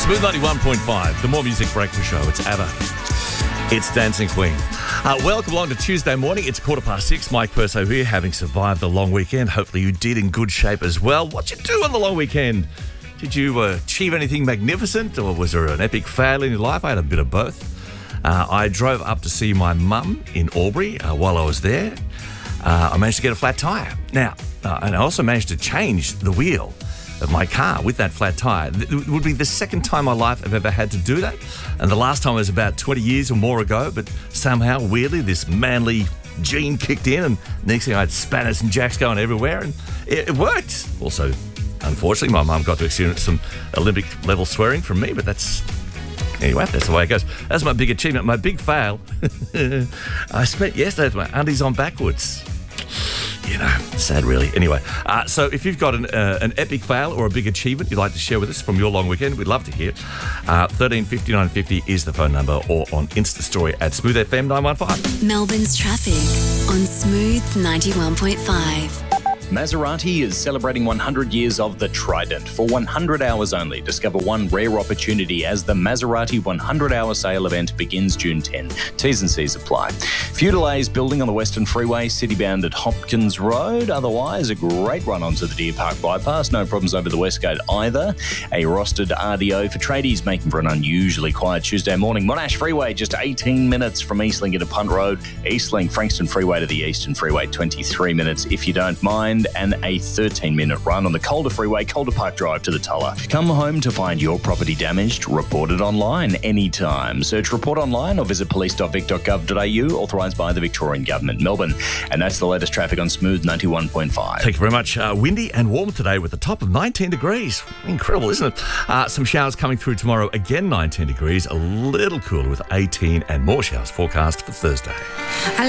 Smooth 91.5, the More Music Breakfast Show. It's ABBA. It's Dancing Queen. Welcome along to Tuesday morning. It's 6:15. Mike Perso here, having survived the long weekend. Hopefully you did in good shape as well. What'd you do on the long weekend? Did you achieve anything magnificent, or was there an epic fail in your life? I had a bit of both. I drove up to see my mum in Albury while I was there. I managed to get a flat tyre. Now, and I also managed to change the wheel of my car with that flat tyre. It would be the second time in my life I've ever had to do that. And the last time was about 20 years or more ago, but somehow, weirdly, this manly gene kicked in, and next thing I had spanners and jacks going everywhere, and it worked. Also, unfortunately, my mum got to experience some Olympic-level swearing from me, but anyway, that's the way it goes. That's my big achievement. My big fail, I spent yesterday with my undies on backwards. You know, sad really. Anyway, so if you've got an epic fail or a big achievement you'd like to share with us from your long weekend, we'd love to hear. 13 59 50 is the phone number, or on Insta Story at Smooth FM 915. Melbourne's traffic on Smooth 91.5. Maserati is celebrating 100 years of the Trident. For 100 hours only, discover one rare opportunity as the Maserati 100-hour sale event begins June 10. T's and C's apply. Few delays building on the Western Freeway, city-bound at Hopkins Road. Otherwise, a great run onto the Deer Park bypass. No problems over the West Gate either. A rostered RDO for tradies, making for an unusually quiet Tuesday morning. Monash Freeway, just 18 minutes from Eastlink into Punt Road. Eastlink, Frankston Freeway to the Eastern Freeway, 23 minutes if you don't mind. And a 13-minute run on the Calder Freeway, Calder Park Drive to the Tulla. Come home to find your property damaged. Report it online anytime. Search Report Online or visit police.vic.gov.au, authorised by the Victorian Government, Melbourne. And that's the latest traffic on Smooth 91.5. Thank you very much. Windy and warm today with a top of 19 degrees. Incredible, isn't it? Some showers coming through tomorrow. Again, 19 degrees. A little cooler with 18 and more showers forecast for Thursday.